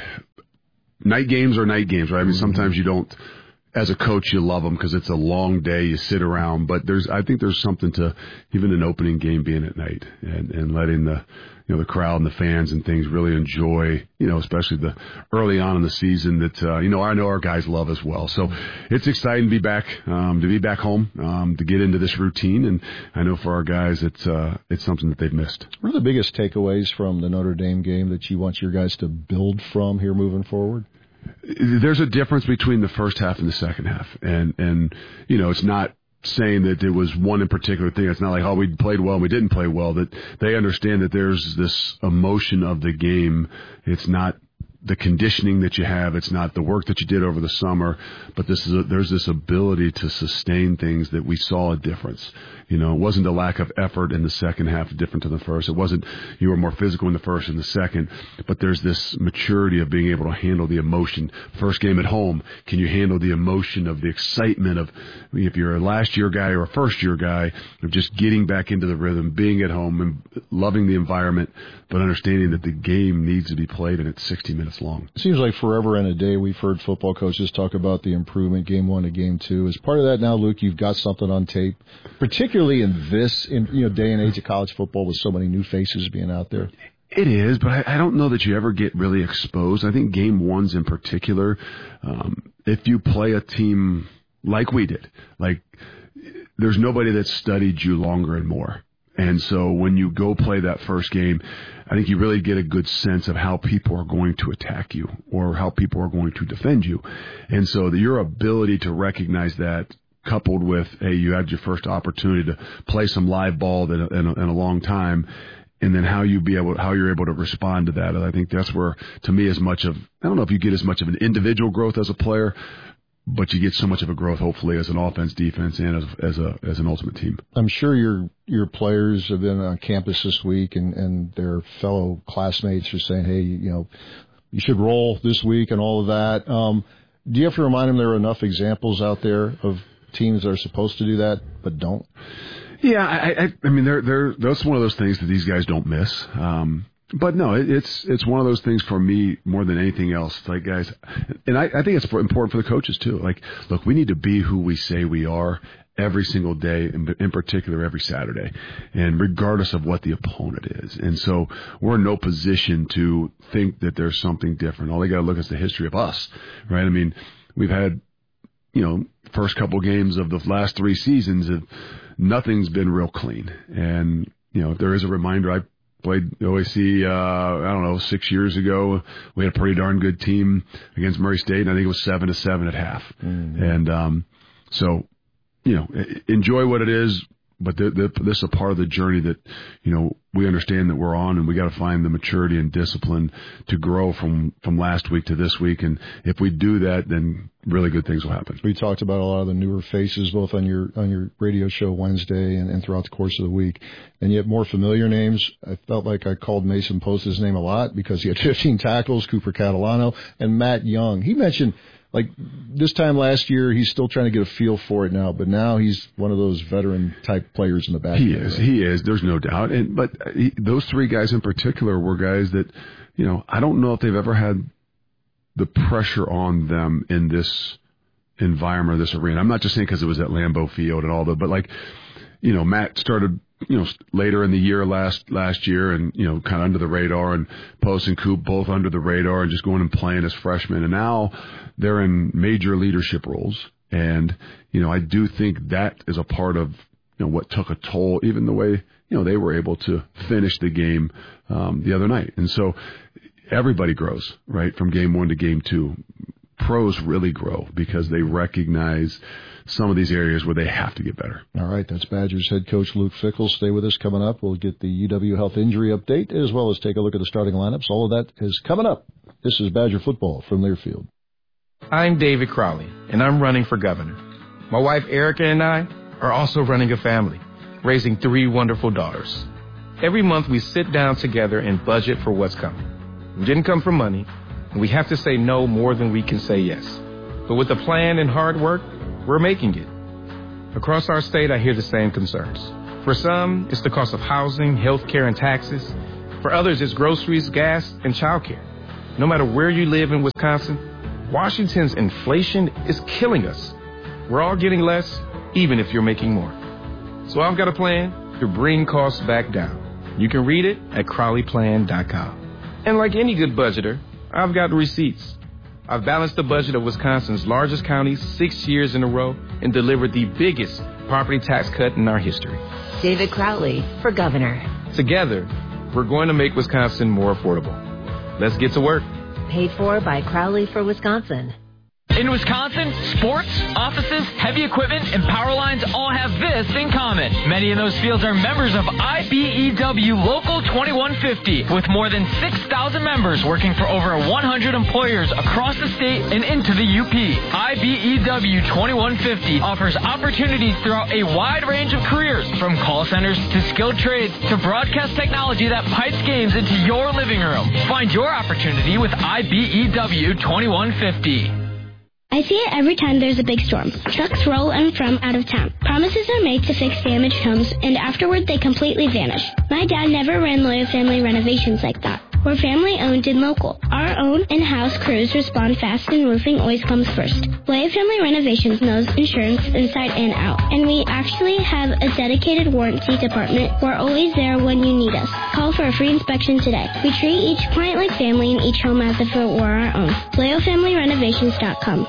night games are night games, right? I mean, sometimes you don't. As a coach, you love them because it's a long day. You sit around, but there's, I think there's something to even an opening game being at night and, and letting the, you know, the crowd and the fans and things really enjoy, you know, especially the early on in the season that, uh, you know, I know our guys love as well. So it's exciting to be back, um, to be back home, um, to get into this routine. And I know for our guys, it's, uh, it's something that they've missed. What are the biggest takeaways from the Notre Dame game that you want your guys to build from here moving forward? There's a difference between the first half and the second half. And, and, you know, it's not saying that it was one in particular thing. It's not like, oh, we played well and we didn't play well. That they understand that there's this emotion of the game. It's not the conditioning that you have. It's not the work that you did over the summer, but this is a, there's this ability to sustain things that we saw a difference. You know, it wasn't a lack of effort in the second half different to the first. It wasn't you were more physical in the first and the second, but there's this maturity of being able to handle the emotion. First game at home, can you handle the emotion of the excitement of if you're a last year guy or a first year guy of just getting back into the rhythm, being at home and loving the environment, but understanding that the game needs to be played and it's sixty minutes long. It seems like forever and a day we've heard football coaches talk about the improvement game one to game two. As part of that now, Luke, you've got something on tape, particularly in this in, you know, day and age of college football with so many new faces being out there. It is, but I, I don't know that you ever get really exposed. I think game ones in particular, um, if you play a team like we did, like there's nobody that studied you longer and more. And so when you go play that first game, I think you really get a good sense of how people are going to attack you or how people are going to defend you. And so the, your ability to recognize that coupled with, hey, you had your first opportunity to play some live ball in a, in a, in a long time, and then how you be able, how you're able to respond to that. And I think that's where, to me, as much of, I don't know if you get as much of an individual growth as a player, but you get so much of a growth, hopefully, as an offense, defense, and as, as a as an ultimate team. I'm sure your your players have been on campus this week, and, and their fellow classmates are saying, hey, you know, you should roll this week and all of that. Um, do you have to remind them there are enough examples out there of teams that are supposed to do that but don't? Yeah, I, I, I mean, they're, they're, that's one of those things that these guys don't miss. Um, But no, it, it's it's one of those things for me more than anything else. Like, guys, and I, I think it's for, important for the coaches too. Like, look, we need to be who we say we are every single day, and in particular every Saturday, and regardless of what the opponent is. And so we're in no position to think that there's something different. All they got to look is the history of us, right? I mean, we've had, you know, first couple games of the last three seasons, of nothing's been real clean. And, you know, if there is a reminder, I played O A C, uh, I don't know, six years ago. We had a pretty darn good team against Murray State, and I think it was seven to seven at half. Mm-hmm. And um, so, you know, enjoy what it is, but the, the, this is a part of the journey that, you know, we understand that we're on, and we got to find the maturity and discipline to grow from, from last week to this week. And if we do that, then really good things will happen. We talked about a lot of the newer faces, both on your on your radio show Wednesday and, and throughout the course of the week, and yet more familiar names. I felt like I called Mason Post's name a lot because he had fifteen tackles, Cooper Catalano, and Matt Young. He mentioned, like, this time last year, he's still trying to get a feel for it now, but now he's one of those veteran-type players in the back. He is. Right? He is. There's no doubt. And But he, those three guys in particular were guys that, you know, I don't know if they've ever had the pressure on them in this environment, this arena. I'm not just saying because it was at Lambeau Field and all that, but, like, you know, Matt started, you know, later in the year last last year and, you know, kind of under the radar, and Post and Coop both under the radar and just going and playing as freshmen. And now they're in major leadership roles. And, you know, I do think that is a part of, you know, what took a toll, even the way, you know, they were able to finish the game um, the other night. And so everybody grows, right, from game one to game two. Pros really grow because they recognize some of these areas where they have to get better. All right, that's Badgers head coach Luke Fickell. Stay with us. Coming up, we'll get the U W Health injury update as well as take a look at the starting lineups. All of that is coming up. This is Badger football from Learfield. I'm David Crowley, and I'm running for governor. My wife Erica and I are also running a family, raising three wonderful daughters. Every month we sit down together and budget for what's coming. We didn't come for money, and we have to say no more than we can say yes. But with a plan and hard work, we're making it. Across our state, I hear the same concerns. For some, it's the cost of housing, health care, and taxes. For others, it's groceries, gas, and childcare. No matter where you live in Wisconsin, Washington's inflation is killing us. We're all getting less, even if you're making more. So I've got a plan to bring costs back down. You can read it at crowley plan dot com. And like any good budgeter, I've got receipts. I've balanced the budget of Wisconsin's largest county six years in a row and delivered the biggest property tax cut in our history. David Crowley for governor. Together, we're going to make Wisconsin more affordable. Let's get to work. Paid for by Crowley for Wisconsin. In Wisconsin, sports, offices, heavy equipment, and power lines all have this in common. Many in those fields are members of I B E W Local twenty-one fifty, with more than six thousand members working for over one hundred employers across the state and into the U P. I B E W twenty-one fifty offers opportunities throughout a wide range of careers, from call centers to skilled trades to broadcast technology that pipes games into your living room. Find your opportunity with I B E W twenty-one fifty. I see it every time there's a big storm. Trucks roll in from out of town. Promises are made to fix damaged homes, and afterward they completely vanish. My dad never ran Loyal Family Renovations like that. We're family-owned and local. Our own in-house crews respond fast, and roofing always comes first. Loyal Family Renovations knows insurance inside and out, and we actually have a dedicated warranty department. We're always there when you need us. Call for a free inspection today. We treat each client like family and each home as if it were our own. loyal family renovations dot com.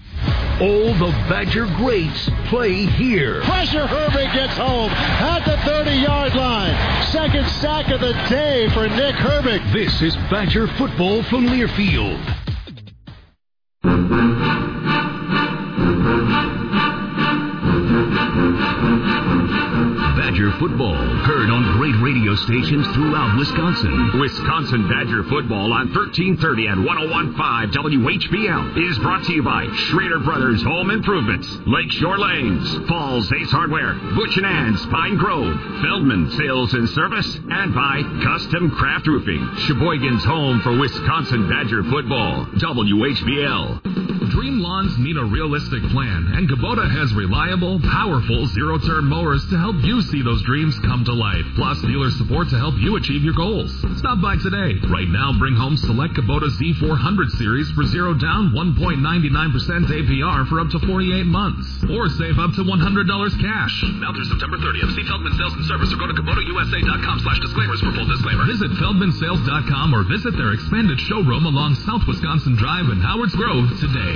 All the Badger greats play here. Pressure, Herbig gets home at the thirty-yard line. Second sack of the day for Nick Herbig. This is Badger football from Learfield. Badger football, heard on great radio stations throughout Wisconsin. Wisconsin Badger football on thirteen thirty and one oh one point five W H B L is brought to you by Schrader Brothers Home Improvements, Lakeshore Lanes, Falls Ace Hardware, Butch and Ann's Pine Grove, Feldman Sales and Service, and by Custom Craft Roofing, Sheboygan's home for Wisconsin Badger football, W H B L. Dream lawns need a realistic plan, and Kubota has reliable, powerful zero-turn mowers to help you see those dreams come to life, plus dealer support to help you achieve your goals. Stop by today. Right now, bring home select Kubota Z four hundred series for zero down, one point nine nine percent A P R for up to forty-eight months, or save up to one hundred dollars cash. Now through September thirtieth, see Feldman Sales and Service or go to Kubota U S A dot com slash disclaimers for full disclaimer. Visit Feldman Sales dot com or visit their expanded showroom along South Wisconsin Drive in Howards Grove today.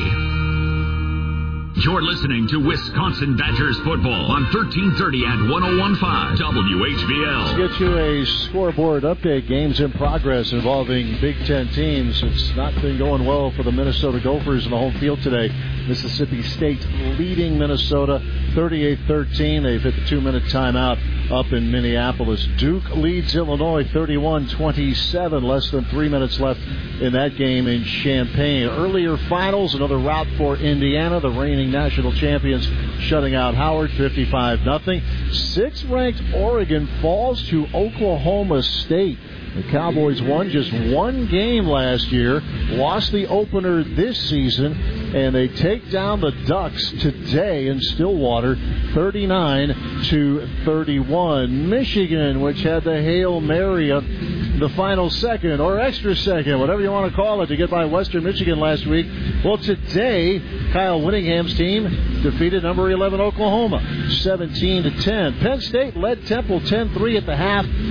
You're listening to Wisconsin Badgers football on thirteen thirty and one oh one point five W H B L. Let's get you a scoreboard update. Games in progress involving Big Ten teams. It's not been going well for the Minnesota Gophers in the home field today. Mississippi State leading Minnesota thirty-eight thirteen. They've hit the two-minute timeout up in Minneapolis. Duke leads Illinois thirty-one twenty-seven. Less than three minutes left in that game in Champaign. Earlier finals, another rout for Indiana, the reigning national champions, shutting out Howard fifty-five nothing. Sixth-ranked Oregon falls to Oklahoma State. The Cowboys won just one game last year, lost the opener this season, and they take down the Ducks today in Stillwater, thirty-nine to thirty-one. Michigan, which had the Hail Mary of the final second or extra second, whatever you want to call it, to get by Western Michigan last week. Well, today, Kyle Whittingham's team defeated number eleven Oklahoma, seventeen to ten. Penn State led Temple ten three at the half.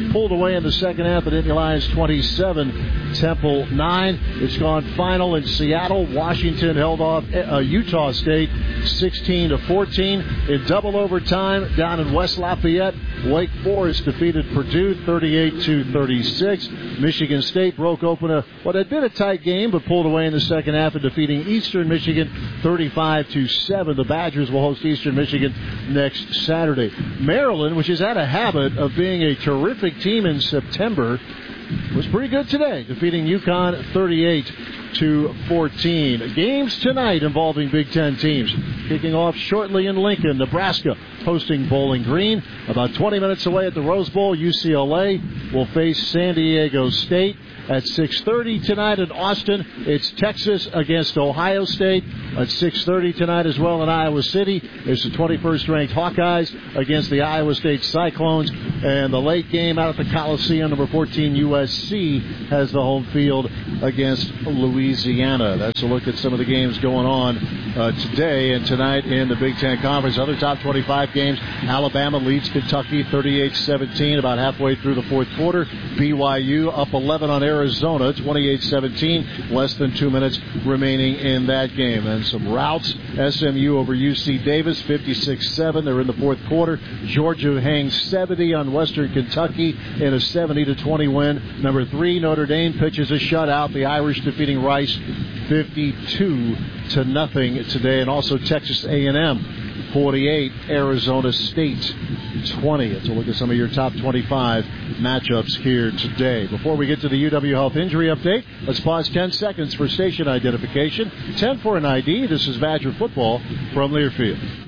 pulled away in the second half at Nittany Lions twenty-seven, Temple nine. It's gone final in Seattle. Washington held off uh, Utah State sixteen to fourteen. In double overtime down in West Lafayette, Wake Forest defeated Purdue thirty-eight to thirty-six. Michigan State broke open a what had been a tight game, but pulled away in the second half and defeating Eastern Michigan thirty-five to seven. The Badgers will host Eastern Michigan next Saturday. Maryland, which has had a habit of being a terrific team in September, was pretty good today, defeating UConn thirty-eight to fourteen. Games tonight involving Big Ten teams. Kicking off shortly in Lincoln, Nebraska hosting Bowling Green. About twenty minutes away at the Rose Bowl, U C L A will face San Diego State. At six thirty tonight in Austin, it's Texas against Ohio State. At six thirty tonight as well in Iowa City, it's the twenty-first ranked Hawkeyes against the Iowa State Cyclones. And the late game out at the Coliseum, number fourteen U S C has the home field against Louisiana. That's a look at some of the games going on uh, today and tonight in the Big Ten Conference. Other top twenty-five games, Alabama leads Kentucky thirty-eight seventeen about halfway through the fourth quarter. B Y U up eleven on Arizona, twenty-eight seventeen, less than two minutes remaining in that game. And some routes, S M U over U C Davis, fifty-six seven. They're in the fourth quarter. Georgia hangs seventy on Western Kentucky in a seventy to twenty win. Number three, Notre Dame pitches a shutout. The Irish defeating Rice fifty-two to nothing today. And also Texas A and M forty-eight, Arizona State twenty. Let's look at some of your top twenty-five matchups here today. Before we get to the U W Health Injury Update, let's pause ten seconds for station identification. ten for an I D. This is Badger Football from Learfield.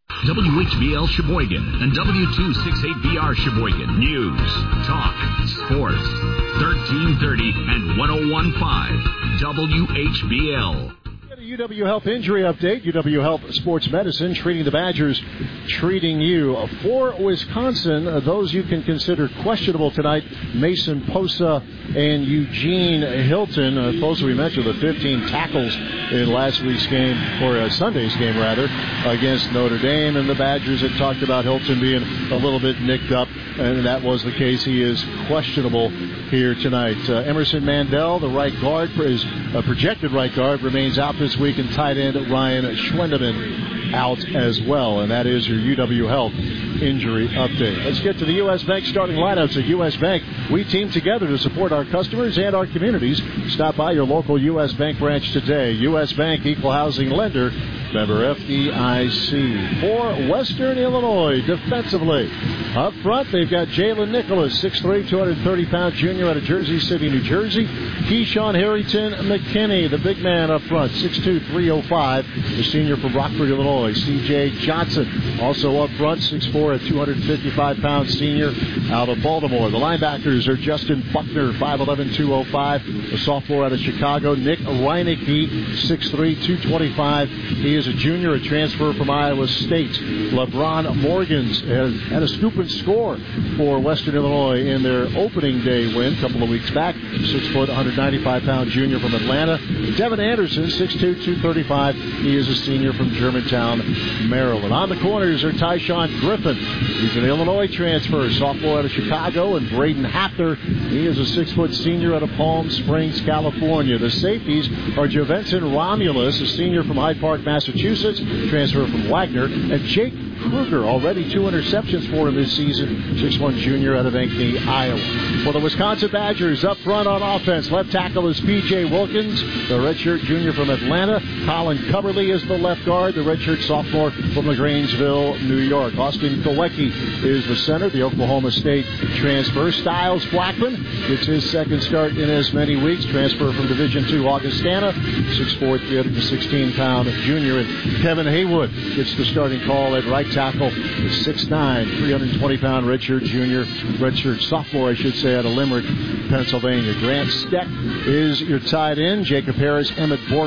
W H B L Sheboygan and W two sixty-eight B R Sheboygan. News, talk, sports. thirteen thirty and ten fifteen. W H B L. U W Health Injury Update. U W Health Sports Medicine, treating the Badgers, treating you. For Wisconsin, those you can consider questionable tonight, Mason Posa and Eugene Hilton. Uh, Posa, we mentioned the fifteen tackles in last week's game, or uh, Sunday's game, rather, against Notre Dame. And the Badgers had talked about Hilton being a little bit nicked up, and that was the case. He is questionable here tonight. Uh, Emerson Mandel, the right guard, is a projected right guard, remains out this week, and tight end Ryan Schwendeman out as well. And that is your U W Health Injury Update. Let's get to the U S. Bank starting lineups. At U S. Bank, we team together to support our customers and our communities. Stop by your local U S. Bank branch today. U S. Bank, equal housing lender, member F D I C. For Western Illinois, defensively, up front, they've got Jalen Nicholas, six three, two hundred thirty pound junior out of Jersey City, New Jersey. Keyshawn Harrington McKinney, the big man up front, six two, three oh five, the senior from Rockford, Illinois. C J Johnson, also up front, six four, a two hundred fifty-five pound senior out of Baltimore. The linebackers are Justin Buckner, five eleven, two oh five, a sophomore out of Chicago. Nick Reinecke, six three, two twenty-five. He is a junior, a transfer from Iowa State. LeBron Morgans has had a scoop and score for Western Illinois in their opening day win a couple of weeks back. six foot, one hundred ninety-five pound junior from Atlanta. Devin Anderson, six two, two thirty-five. He is a senior from Germantown, Maryland. On the corners are Tyshawn Griffin. He's an Illinois transfer, sophomore out of Chicago. And Braden Hafner, he is a six foot senior out of Palm Springs, California. The safeties are Joventon Romulus, a senior from Hyde Park, Massachusetts, transfer from Wagner. And Jake Kruger, already two interceptions for him this season, six one junior out of Ankeny, Iowa. For the Wisconsin Badgers, up front on offense, left tackle is P J Wilkins, the redshirt junior from Atlanta. Colin Coverly is the left guard, the redshirt sophomore from LaGrangeville, New York. Austin Kolecki is the center, the Oklahoma State transfer. Styles Blackman gets his second start in as many weeks, transfer from Division two Augustana, six four, three hundred sixteen pound junior. And Kevin Haywood gets the starting call at right tackle, the six nine, three hundred twenty pound redshirt junior, redshirt sophomore, I should say, out of Limerick, Pennsylvania. Grant Steck is your tight end. Jacob Harris, Emmett Bork also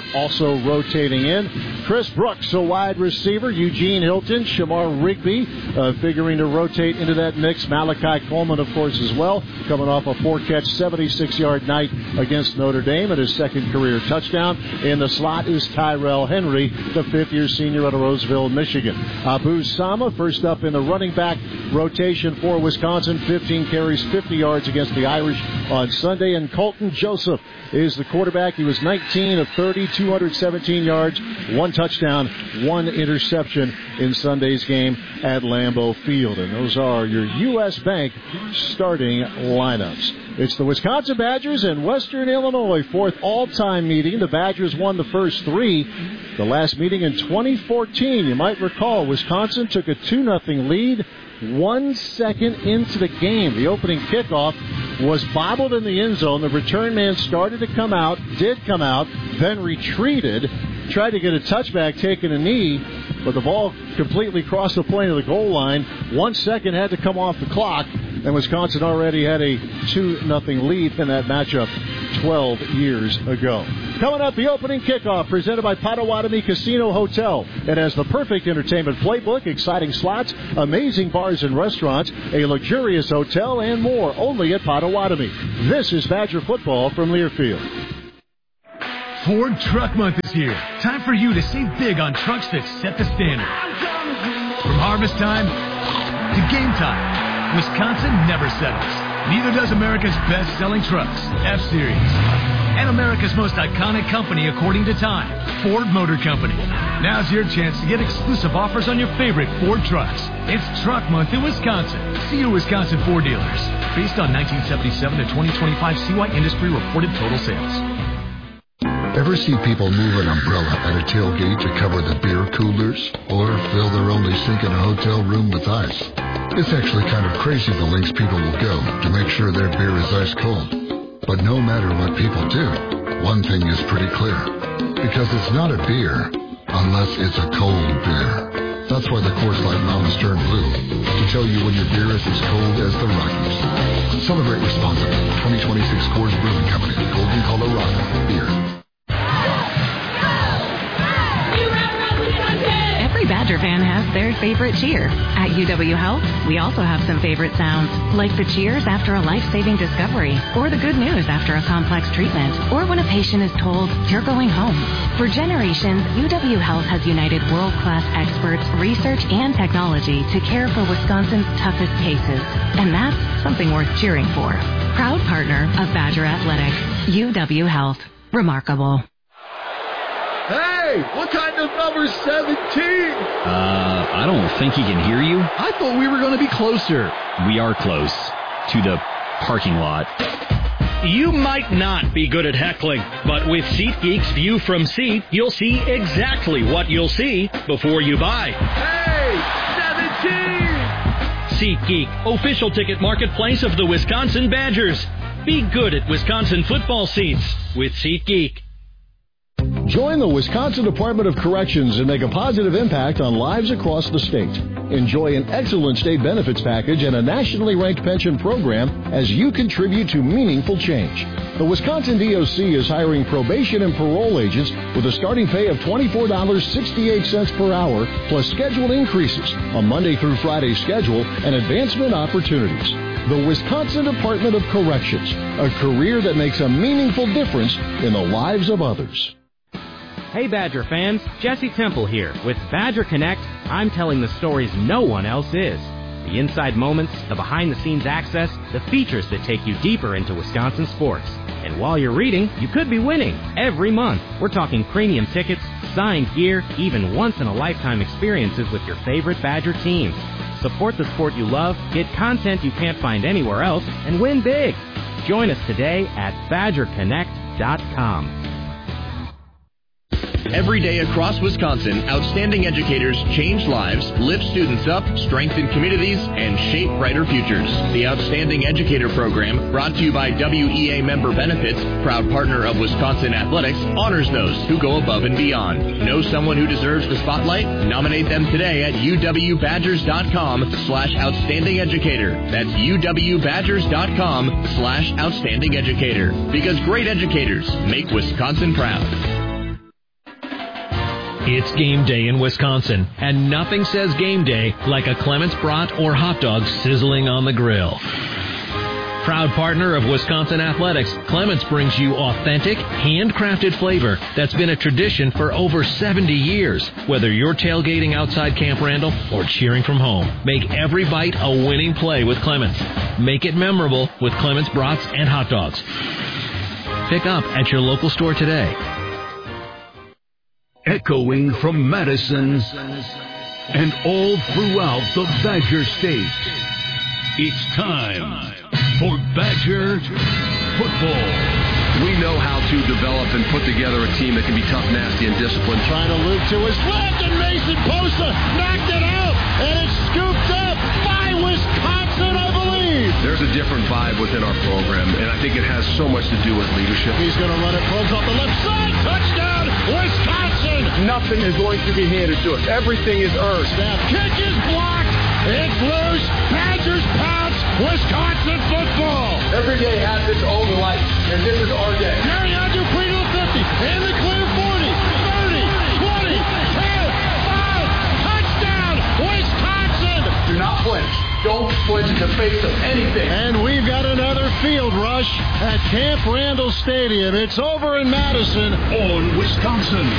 also rotating in. Chris Brooks, a wide receiver. Eugene Hilton, Shamar Rigby uh, figuring to rotate into that mix. Malachi Coleman, of course, as well, coming off a four-catch, seventy-six-yard night against Notre Dame and his second career touchdown. In the slot is Tyrell Henry, the fifth-year senior out of Roseville, Michigan. Abu Sama, first up in the running back rotation for Wisconsin, fifteen carries, fifty yards against the Irish on Sunday. And Colton Joseph is the quarterback. He was nineteen of thirty, two hundred seventeen yards, one touchdown, one interception in Sunday's game at Lambeau Field. And those are your U S. Bank starting lineups. It's the Wisconsin Badgers and Western Illinois fourth all-time meeting. The Badgers won the first three. The last meeting in twenty fourteen, you might recall, Wisconsin took a two nothing lead one second into the game. The opening kickoff was bobbled in the end zone. The return man started to come out, did come out, then retreated, tried to get a touchback, taking a knee, but the ball completely crossed the plane of the goal line. One second had to come off the clock, and Wisconsin already had a two nothing lead in that matchup twelve years ago. Coming up, the opening kickoff presented by Potawatomi Casino Hotel. It has the perfect entertainment playbook, exciting slots, amazing bars and restaurants, a luxurious hotel, and more, only at Potawatomi. This is Badger football from Learfield. Ford Truck Month is here. Time for you to save big on trucks that set the standard. From harvest time to game time, Wisconsin never settles. Neither does America's best-selling trucks, F-Series. And America's most iconic company according to Time, Ford Motor Company. Now's your chance to get exclusive offers on your favorite Ford trucks. It's Truck Month in Wisconsin. See your Wisconsin Ford dealers. Based on nineteen seventy-seven to twenty twenty-five C Y Industry reported total sales. Ever see people move an umbrella at a tailgate to cover the beer coolers? Or fill their only sink in a hotel room with ice? It's actually kind of crazy the lengths people will go to make sure their beer is ice cold. But no matter what people do, one thing is pretty clear. Because it's not a beer unless it's a cold beer. That's why the Coors Light Mountains turn blue, to tell you when your beer is as cold as the Rockies. Celebrate responsibly. twenty twenty-six Coors Brewing Company, Golden, Colorado. Beer. Every Badger fan has their favorite cheer. At U W Health, we also have some favorite sounds, like the cheers after a life-saving discovery, or the good news after a complex treatment, or when a patient is told, you're going home. For generations, U W Health has united world-class experts, research, and technology to care for Wisconsin's toughest cases. And that's something worth cheering for. Proud partner of Badger Athletics, U W Health. Remarkable. Hey, what kind of number seventeen? Uh, I don't think he can hear you. I thought we were going to be closer. We are close to the parking lot. You might not be good at heckling, but with SeatGeek's View from Seat, you'll see exactly what you'll see before you buy. Hey, seventeen! SeatGeek, official ticket marketplace of the Wisconsin Badgers. Be good at Wisconsin football seats with SeatGeek. Join the Wisconsin Department of Corrections and make a positive impact on lives across the state. Enjoy an excellent state benefits package and a nationally ranked pension program as you contribute to meaningful change. The Wisconsin D O C is hiring probation and parole agents with a starting pay of twenty-four dollars and sixty-eight cents per hour, plus scheduled increases, a Monday through Friday schedule, and advancement opportunities. The Wisconsin Department of Corrections, a career that makes a meaningful difference in the lives of others. Hey Badger fans, Jesse Temple here. With Badger Connect, I'm telling the stories no one else is. The inside moments, the behind-the-scenes access, the features that take you deeper into Wisconsin sports. And while you're reading, you could be winning every month. We're talking premium tickets, signed gear, even once-in-a-lifetime experiences with your favorite Badger teams. Support the sport you love, get content you can't find anywhere else, and win big. Join us today at badger connect dot com. Every day across Wisconsin, outstanding educators change lives, lift students up, strengthen communities, and shape brighter futures. The Outstanding Educator Program, brought to you by W E A Member Benefits, proud partner of Wisconsin Athletics, honors those who go above and beyond. Know someone who deserves the spotlight? Nominate them today at U W Badgers dot com slash outstanding educator. That's U W Badgers dot com slash outstanding educator. Because great educators make Wisconsin proud. It's game day in Wisconsin, and nothing says game day like a Clements brat or hot dog sizzling on the grill. Proud partner of Wisconsin Athletics, Clements brings you authentic, handcrafted flavor that's been a tradition for over seventy years. Whether you're tailgating outside Camp Randall or cheering from home, make every bite a winning play with Clements. Make it memorable with Clements brats and hot dogs. Pick up at your local store today. Echoing from Madison and all throughout the Badger State, it's time for Badger football. We know how to develop and put together a team that can be tough, nasty, and disciplined. Trying to loop to his left, and Mason Posa knocked it out, and it's scooped up by Wisconsin, I believe. There's a different vibe within our program, and I think it has so much to do with leadership. He's going to run it, pulls off the left side, touchdown, Wisconsin. Nothing is going to be handed to us. Everything is earned. Snap, kick is blocked. It's loose. Badgers pounce. Wisconsin football. Every day has its own life, and this is our day. Jerry Andrew Pringle fifty. In the clear forty. thirty. twenty. ten. five. Touchdown. Wisconsin. Do not flinch. Don't flinch in the face of anything. And we've got another field rush at Camp Randall Stadium. It's over in Madison. On Wisconsin.